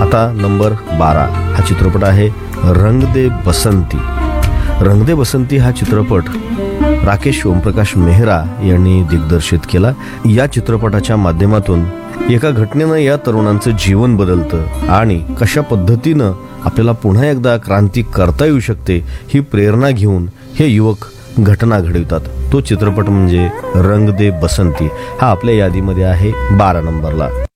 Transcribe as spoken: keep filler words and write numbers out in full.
आता नंबर बारा हा चित्रपट आहे रंग दे बसंती. रंग दे बसंती हा चित्रपट राकेश ओमप्रकाश मेहरा यांनी दिग्दर्शित केला. या चित्रपटाच्या माध्यमातून एका घटनेनं या तरुणांचं जीवन बदलतं आणि कशा पद्धतीनं आपल्याला पुन्हा एकदा क्रांती करता येऊ शकते ही प्रेरणा घेऊन हे युवक घटना घडवितात. तो चित्रपट म्हणजे रंग दे बसंती. हा आपल्या यादीमध्ये आहे बारा नंबरला.